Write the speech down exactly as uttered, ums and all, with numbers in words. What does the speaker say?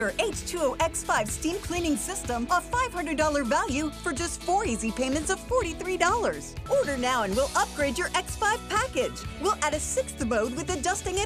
H two O X five steam cleaning system, a five hundred dollars value for just four easy payments of forty-three dollars. Order now and we'll upgrade your X five package. We'll add a sixth mode with the dusting and